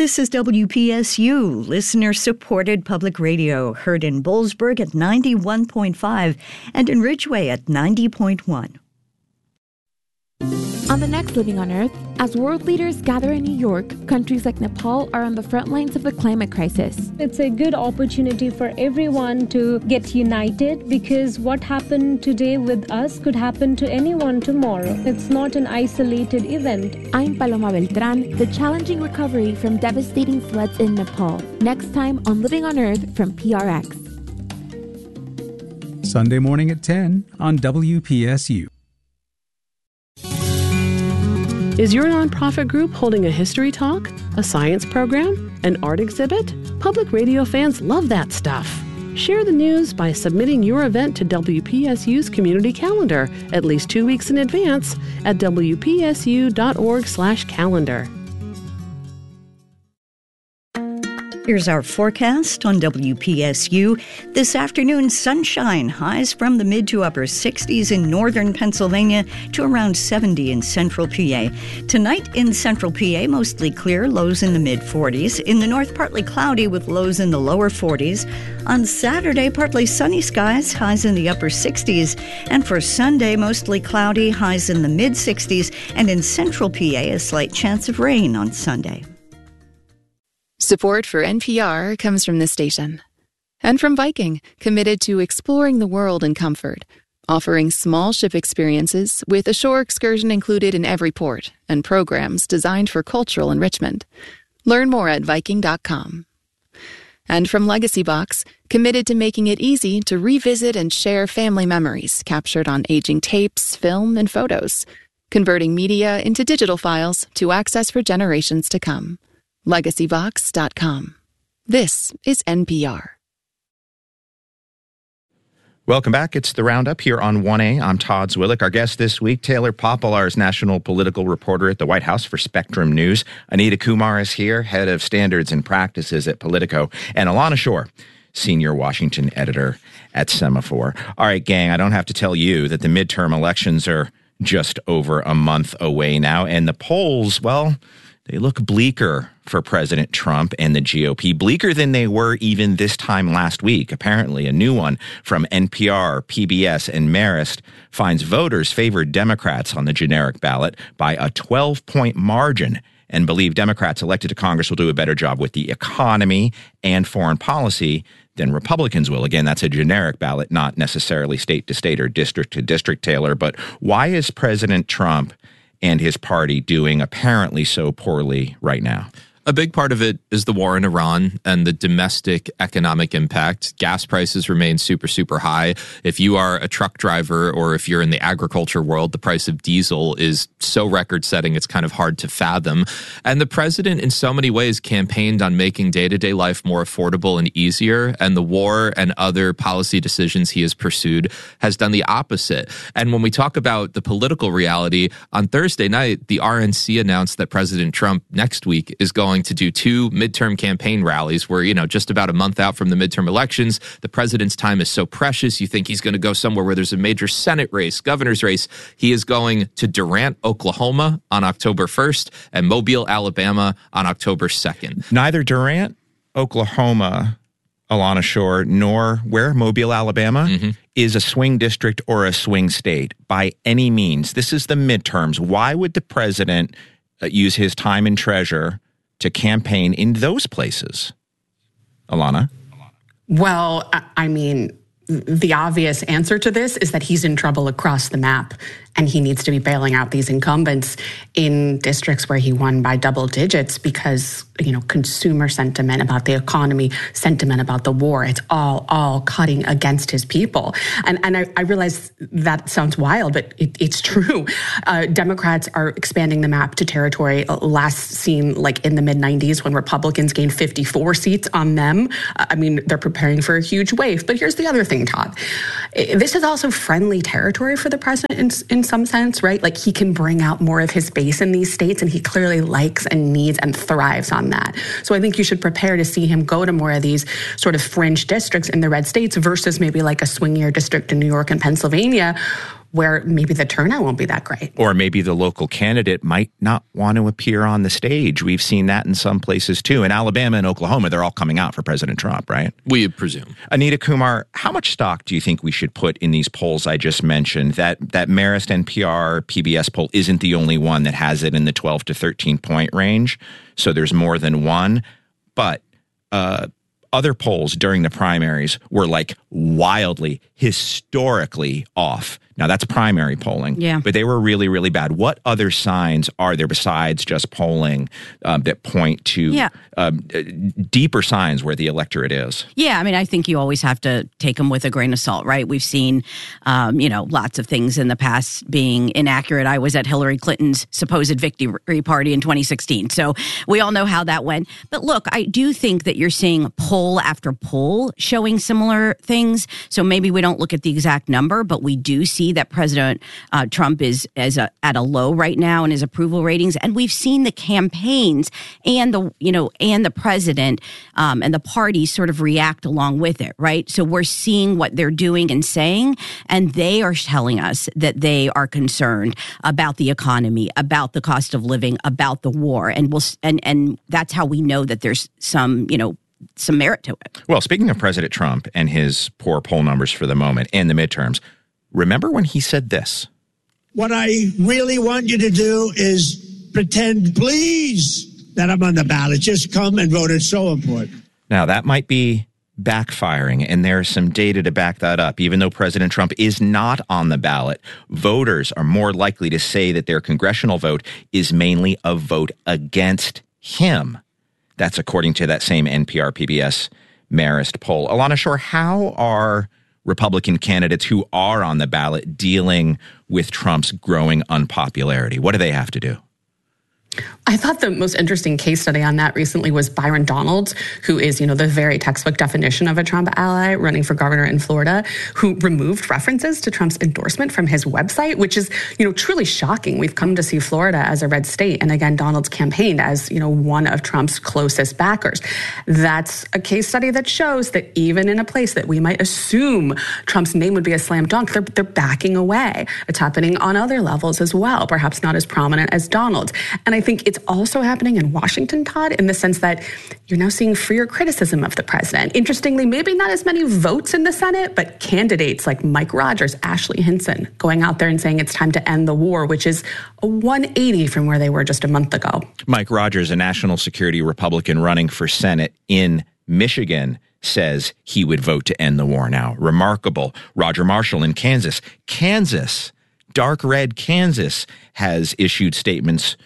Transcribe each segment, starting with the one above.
This is WPSU, listener-supported public radio, heard in Boalsburg at 91.5 and in Ridgeway at 90.1. On the next Living on Earth, as world leaders gather in New York, countries like Nepal are on the front lines of the climate crisis. It's a good opportunity for everyone to get united, because what happened today with us could happen to anyone tomorrow. It's not an isolated event. I'm Paloma Beltran, the challenging recovery from devastating floods in Nepal. Next time on Living on Earth from PRX. Sunday morning at 10 on WPSU. Is your nonprofit group holding a history talk, a science program, an art exhibit? Public radio fans love that stuff. Share the news by submitting your event to WPSU's community calendar at least 2 weeks in advance at wpsu.org/calendar. Here's our forecast on WPSU. This afternoon, sunshine, highs from the mid to upper 60s in northern Pennsylvania to around 70 in central PA. Tonight in central PA, mostly clear, lows in the mid-40s. In the north, partly cloudy with lows in the lower 40s. On Saturday, partly sunny skies, highs in the upper 60s. And for Sunday, mostly cloudy, highs in the mid-60s. And in central PA, a slight chance of rain on Sunday. Support for NPR comes from this station. And from Viking, committed to exploring the world in comfort, offering small ship experiences with a shore excursion included in every port and programs designed for cultural enrichment. Learn more at Viking.com. And from Legacy Box, committed to making it easy to revisit and share family memories captured on aging tapes, film, and photos, converting media into digital files to access for generations to come. LegacyVox.com. This is NPR. Welcome back. It's the Roundup here on 1A. I'm Todd Zwillich. Our guest this week, Taylor Poplar, is national political reporter at the White House for Spectrum News. Anita Kumar is here, head of standards and practices at Politico. And Alana Shore, senior Washington editor at Semaphore. All right, gang, I don't have to tell you that the midterm elections are just over a month away now. And the polls, well, they look bleaker for President Trump and the GOP, bleaker than they were even this time last week. Apparently, a new one from NPR, PBS, and Marist finds voters favored Democrats on the generic ballot by a 12-point margin and believe Democrats elected to Congress will do a better job with the economy and foreign policy than Republicans will. Again, that's a generic ballot, not necessarily state to state or district to district, Taylor. But why is President Trump and his party doing apparently so poorly right now? A big part of it is the war in Iran and the domestic economic impact. Gas prices remain super, super high. If you are a truck driver or if you're in the agriculture world, the price of diesel is so record-setting, it's kind of hard to fathom. And the president, in so many ways, campaigned on making day-to-day life more affordable and easier. And the war and other policy decisions he has pursued has done the opposite. And when we talk about the political reality, on Thursday night, the RNC announced that President Trump next week is going to do 2 midterm campaign rallies. We're, just about a month out from the midterm elections. The president's time is so precious. You think he's going to go somewhere where there's a major Senate race, governor's race. He is going to Durant, Oklahoma on October 1st and Mobile, Alabama on October 2nd. Neither Durant, Oklahoma, Alana Shore, nor Mobile, Alabama, is a swing district or a swing state by any means. This is the midterms. Why would the president use his time and treasure to campaign in those places? Alana? Well, I mean, the obvious answer to this is that he's in trouble across the map, and he needs to be bailing out these incumbents in districts where he won by double digits because, consumer sentiment about the economy, sentiment about the war, it's all cutting against his people. And I realize that sounds wild, but it's true. Democrats are expanding the map to territory last seen like in the mid-90s when Republicans gained 54 seats on them. They're preparing for a huge wave. But here's the other thing, Todd. This is also friendly territory for the president in some sense, right? Like he can bring out more of his base in these states, and he clearly likes and needs and thrives on that. So I think you should prepare to see him go to more of these sort of fringe districts in the red states versus maybe like a swingier district in New York and Pennsylvania, where maybe the turnout won't be that great. Or maybe the local candidate might not want to appear on the stage. We've seen that in some places, too. In Alabama and Oklahoma, they're all coming out for President Trump, right? We presume. Anita Kumar, how much stock do you think we should put in these polls I just mentioned? That Marist NPR PBS poll isn't the only one that has it in the 12 to 13 point range. So there's more than one. But other polls during the primaries were like wildly, historically off. Now, that's primary polling, but they were really, really bad. What other signs are there besides just polling that point to deeper signs where the electorate is? Yeah, I mean, I think you always have to take them with a grain of salt, right? We've seen, lots of things in the past being inaccurate. I was at Hillary Clinton's supposed victory party in 2016, so we all know how that went. But look, I do think that you're seeing poll after poll showing similar things. So maybe we don't look at the exact number, but we do see that President Trump is at a low right now in his approval ratings, and we've seen the campaigns and the president and the party sort of react along with it, right? So we're seeing what they're doing and saying, and they are telling us that they are concerned about the economy, about the cost of living, about the war, and that's how we know that there's some merit to it. Well, speaking of President Trump and his poor poll numbers for the moment and the midterms, remember when he said this? What I really want you to do is pretend, please, that I'm on the ballot. Just come and vote. It's so important. Now, that might be backfiring, and there's some data to back that up. Even though President Trump is not on the ballot, voters are more likely to say that their congressional vote is mainly a vote against him. That's according to that same NPR PBS Marist poll. Alana Shore, how are Republican candidates who are on the ballot dealing with Trump's growing unpopularity? What do they have to do? I thought the most interesting case study on that recently was Byron Donalds, who is, the very textbook definition of a Trump ally running for governor in Florida, who removed references to Trump's endorsement from his website, which is, truly shocking. We've come to see Florida as a red state. And again, Donalds campaigned as, one of Trump's closest backers. That's a case study that shows that even in a place that we might assume Trump's name would be a slam dunk, they're backing away. It's happening on other levels as well, perhaps not as prominent as Donalds. And I think it's also happening in Washington, Todd, in the sense that you're now seeing freer criticism of the president. Interestingly, maybe not as many votes in the Senate, but candidates like Mike Rogers, Ashley Hinson, going out there and saying it's time to end the war, which is a 180 from where they were just a month ago. Mike Rogers, a national security Republican running for Senate in Michigan, says he would vote to end the war now. Remarkable. Roger Marshall in Kansas, dark red Kansas, has issued statements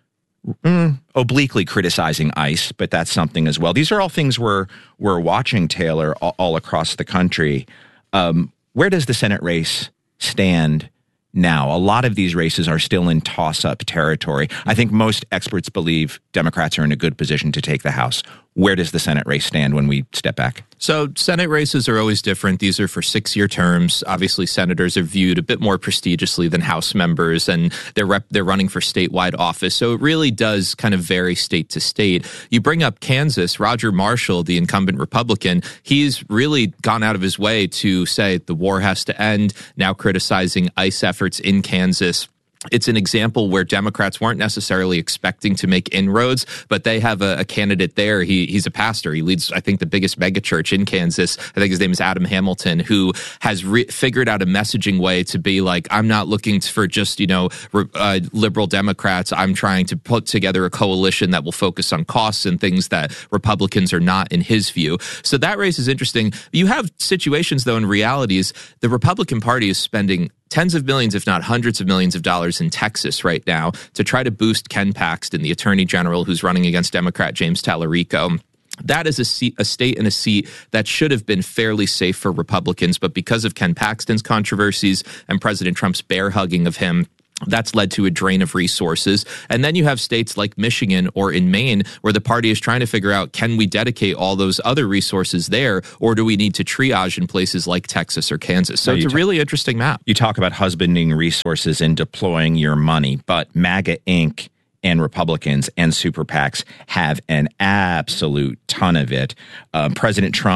obliquely criticizing ICE, but that's something as well. These are all things we're watching, Taylor, all across the country. Where does the Senate race stand now? A lot of these races are still in toss-up territory. I think most experts believe Democrats are in a good position to take the House. Where does the Senate race stand when we step back? So Senate races are always different. These are for 6-year terms. Obviously, senators are viewed a bit more prestigiously than House members, and they're running for statewide office. So it really does kind of vary state to state. You bring up Kansas. Roger Marshall, the incumbent Republican, he's really gone out of his way to say the war has to end, now criticizing ICE efforts in Kansas. It's an example where Democrats weren't necessarily expecting to make inroads, but they have a candidate there. He's a pastor. He leads, I think, the biggest megachurch in Kansas. I think his name is Adam Hamilton, who has figured out a messaging way to be like, I'm not looking for just, liberal Democrats. I'm trying to put together a coalition that will focus on costs and things that Republicans are not, in his view. So that race is interesting. You have situations, though, in realities, the Republican Party is spending tens of millions, if not hundreds of millions of dollars in Texas right now to try to boost Ken Paxton, the attorney general who's running against Democrat James Tallarico. That is a state and a seat that should have been fairly safe for Republicans, but because of Ken Paxton's controversies and President Trump's bear hugging of him, that's led to a drain of resources. And then you have states like Michigan or in Maine where the party is trying to figure out, can we dedicate all those other resources there, or do we need to triage in places like Texas or Kansas? So it's a really interesting map. You talk about husbanding resources and deploying your money, but MAGA Inc. and Republicans and super PACs have an absolute ton of it. President Trump,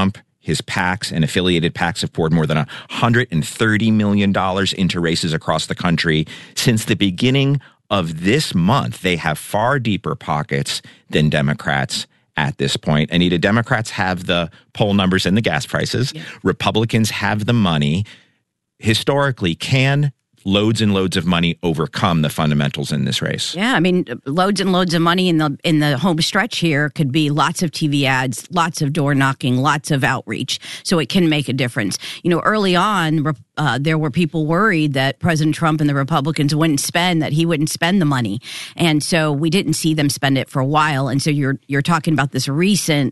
His PACs and affiliated PACs have poured more than $130 million into races across the country. Since the beginning of this month, they have far deeper pockets than Democrats at this point. Anita, Democrats have the poll numbers and the gas prices. Yeah. Republicans have the money. Historically, can loads and loads of money overcome the fundamentals in this race? Yeah, I mean, loads and loads of money in the home stretch here could be lots of TV ads, lots of door knocking, lots of outreach. So it can make a difference. You know, early on, there were people worried that President Trump and the Republicans that he wouldn't spend the money. And so we didn't see them spend it for a while. And so you're talking about this recent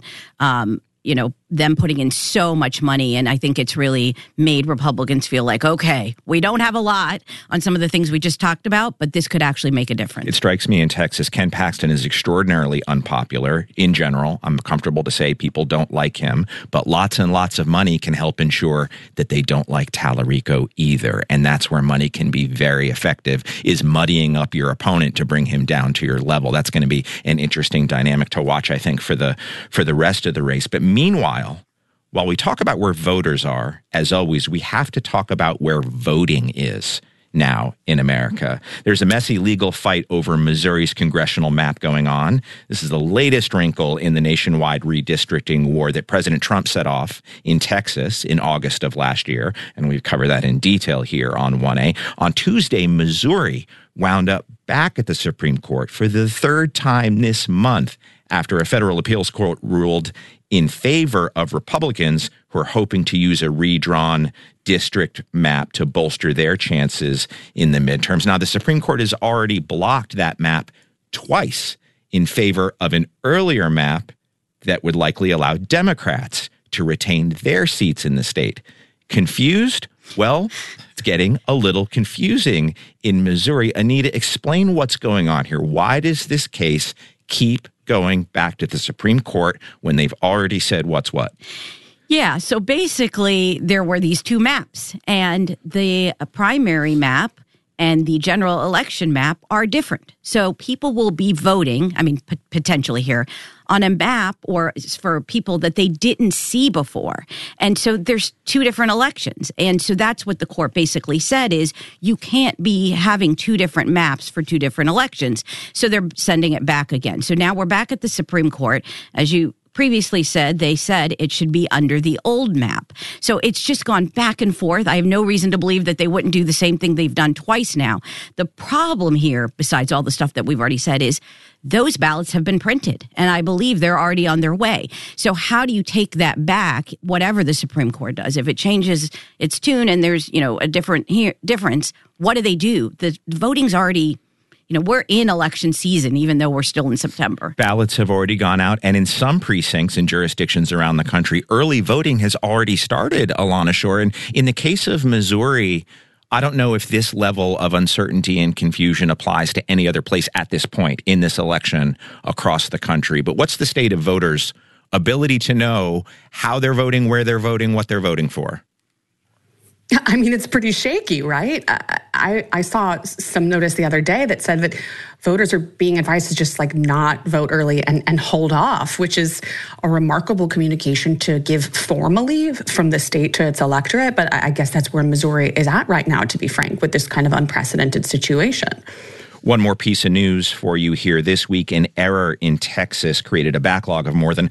them putting in so much money. And I think it's really made Republicans feel like, okay, we don't have a lot on some of the things we just talked about, but this could actually make a difference. It strikes me in Texas, Ken Paxton is extraordinarily unpopular in general. I'm comfortable to say people don't like him, but lots and lots of money can help ensure that they don't like Tallarico either. And that's where money can be very effective, is muddying up your opponent to bring him down to your level. That's going to be an interesting dynamic to watch, I think, for the rest of the race. But meanwhile, while we talk about where voters are, as always, we have to talk about where voting is now in America. There's a messy legal fight over Missouri's congressional map going on. This is the latest wrinkle in the nationwide redistricting war that President Trump set off in Texas in August of last year, and we've covered that in detail here on 1A. On Tuesday, Missouri wound up back at the Supreme Court for the third time this month after a federal appeals court ruled in favor of Republicans who are hoping to use a redrawn district map to bolster their chances in the midterms. Now, the Supreme Court has already blocked that map twice in favor of an earlier map that would likely allow Democrats to retain their seats in the state. Confused? Well, it's getting a little confusing in Missouri. Anita, explain what's going on here. Why does this case keep going back to the Supreme Court when they've already said what's what? Yeah, so basically there were these two maps, and the primary map and the general election map are different. So people will be voting, potentially here, on a map or for people that they didn't see before. And so there's two different elections. And so that's what the court basically said is you can't be having two different maps for two different elections. So they're sending it back again. So now we're back at the Supreme Court. As you previously said, they said it should be under the old map. So it's just gone back and forth. I have no reason to believe that they wouldn't do the same thing they've done twice now. The problem here, besides all the stuff that we've already said, is those ballots have been printed, and I believe they're already on their way. So how do you take that back, whatever the Supreme Court does? If it changes its tune and there's, a difference, what do they do? The voting's already... we're in election season, even though we're still in September. Ballots have already gone out, and in some precincts and jurisdictions around the country, early voting has already started, Alana Shore. And in the case of Missouri, I don't know if this level of uncertainty and confusion applies to any other place at this point in this election across the country. But what's the state of voters' ability to know how they're voting, where they're voting, what they're voting for? It's pretty shaky, right? I saw some notice the other day that said that voters are being advised to just not vote early and hold off, which is a remarkable communication to give formally from the state to its electorate. But I guess that's where Missouri is at right now, to be frank, with this kind of unprecedented situation. One more piece of news for you here. This week, an error in Texas created a backlog of more than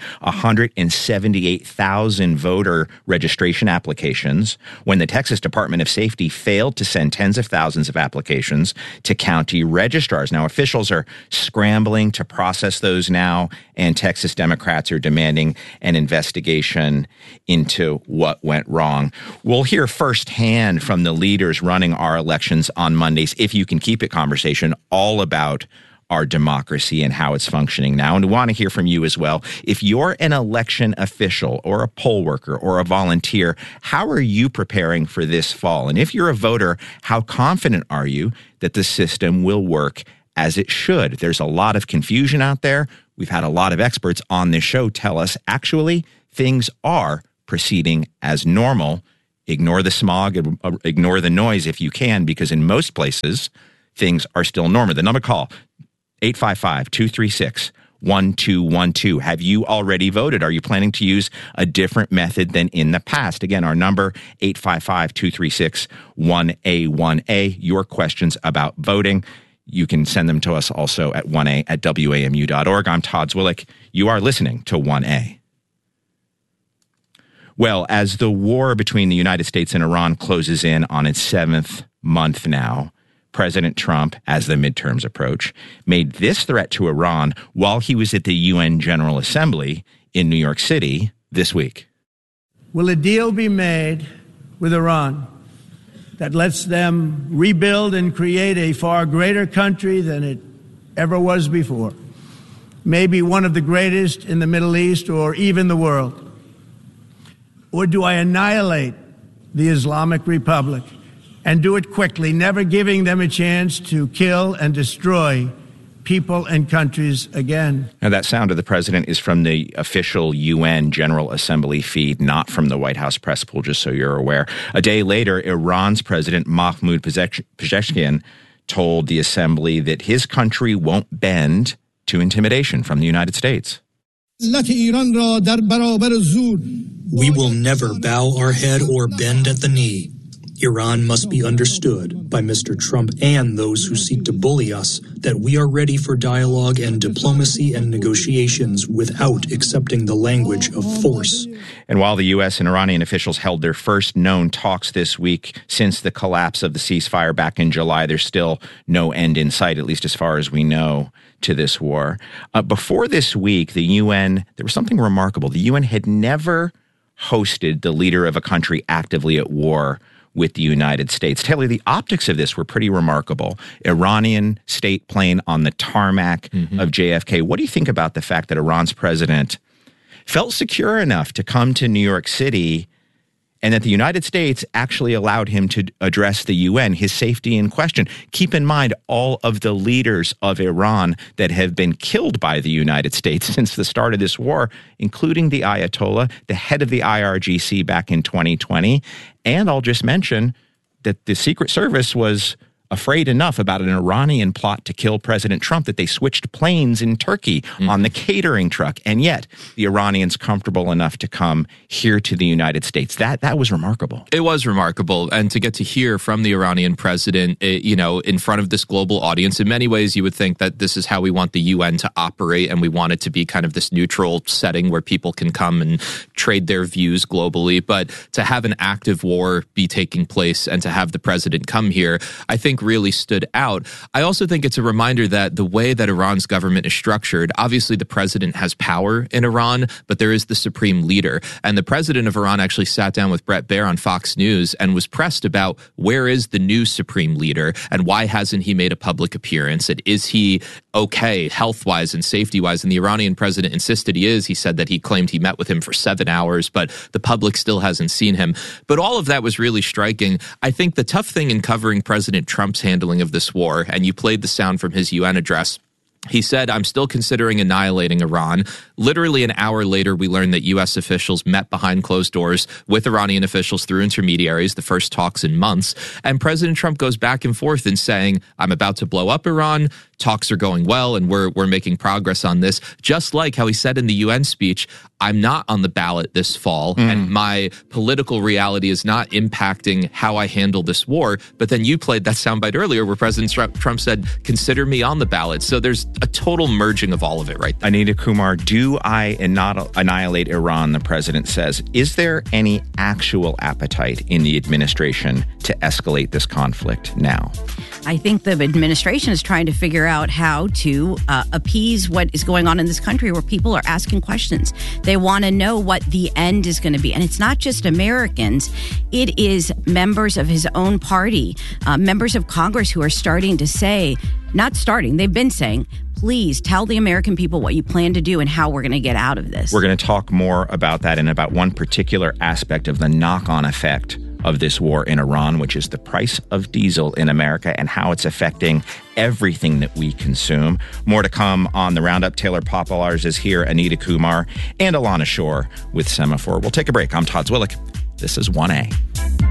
178,000 voter registration applications when the Texas Department of Safety failed to send tens of thousands of applications to county registrars. Now, officials are scrambling to process those now, and Texas Democrats are demanding an investigation into what went wrong. We'll hear firsthand from the leaders running our elections on Mondays, if you can keep it conversation, all about our democracy and how it's functioning now. And we want to hear from you as well. If you're an election official or a poll worker or a volunteer, how are you preparing for this fall? And if you're a voter, how confident are you that the system will work as it should? There's a lot of confusion out there. We've had a lot of experts on this show tell us, actually, things are proceeding as normal. Ignore the smog, ignore the noise if you can, because in most places, things are still normal. The number to call, 855-236-1037. 1212. Have you already voted? Are you planning to use a different method than in the past? Again, our number, 855-236-1A1A. Your questions about voting. You can send them to us also at 1A@WAMU.org. I'm Todd Zwillich. You are listening to 1A. Well, as the war between the United States and Iran closes in on its 7th month now, President Trump, as the midterms approach, made this threat to Iran while he was at the UN General Assembly in New York City this week. Will a deal be made with Iran that lets them rebuild and create a far greater country than it ever was before? Maybe one of the greatest in the Middle East or even the world? Or do I annihilate the Islamic Republic and do it quickly, never giving them a chance to kill and destroy people and countries again? Now, that sound of the president is from the official UN General Assembly feed, not from the White House press pool, just so you're aware. A day later, Iran's President Mahmoud Pezeshkian told the assembly that his country won't bend to intimidation from the United States. We will never bow our head or bend at the knee. Iran must be understood by Mr. Trump and those who seek to bully us that we are ready for dialogue and diplomacy and negotiations without accepting the language of force. And while the U.S. and Iranian officials held their first known talks this week since the collapse of the ceasefire back in July, there's still no end in sight, at least as far as we know, to this war. Before this week, the UN, there was something remarkable. The UN had never hosted the leader of a country actively at war with the United States. Taylor, the optics of this were pretty remarkable. Iranian state plane on the tarmac of JFK. What do you think about the fact that Iran's president felt secure enough to come to New York City and that the United States actually allowed him to address the UN, his safety in question? Keep in mind all of the leaders of Iran that have been killed by the United States since the start of this war, including the Ayatollah, the head of the IRGC back in 2020. And I'll just mention that the Secret Service was afraid enough about an Iranian plot to kill President Trump that they switched planes in Turkey on the catering truck. And yet the Iranians comfortable enough to come here to the United States. That was remarkable. It was remarkable. And to get to hear from the Iranian president, in front of this global audience, in many ways, you would think that this is how we want the UN to operate. And we want it to be kind of this neutral setting where people can come and trade their views globally. But to have an active war be taking place and to have the president come here, I think really stood out. I also think it's a reminder that the way that Iran's government is structured, obviously the president has power in Iran, but there is the supreme leader. And the president of Iran actually sat down with Bret Baier on Fox News and was pressed about where is the new supreme leader and why hasn't he made a public appearance? And is he okay health-wise and safety-wise? And the Iranian president insisted he is. He said that he claimed he met with him for 7 hours, but the public still hasn't seen him. But all of that was really striking. I think the tough thing in covering President Trump's handling of this war, and you played the sound from his UN address, he said, "I'm still considering annihilating Iran." Literally an hour later, we learned that U.S. officials met behind closed doors with Iranian officials through intermediaries, the first talks in months. And President Trump goes back and forth in saying, I'm about to blow up Iran. Talks are going well, and we're making progress on this. Just like how he said in the UN speech, I'm not on the ballot this fall, and my political reality is not impacting how I handle this war. But then you played that soundbite earlier where President Trump said, consider me on the ballot. So there's a total merging of all of it right there. Anita Kumar, do I annihilate Iran, the president says. Is there any actual appetite in the administration to escalate this conflict now? I think the administration is trying to figure out how to appease what is going on in this country where people are asking questions. They want to know what the end is going to be. And it's not just Americans. It is members of his own party, members of Congress who are starting to say, they've been saying, please tell the American people what you plan to do and how we're going to get out of this. We're going to talk more about that and about one particular aspect of the knock-on effect of this war in Iran, which is the price of diesel in America and how it's affecting everything that we consume. More to come on the Roundup. Taylor Popolars is here, Anita Kumar, and Alana Shore with Semaphore. We'll take a break. I'm Todd Zwillich. This is 1A.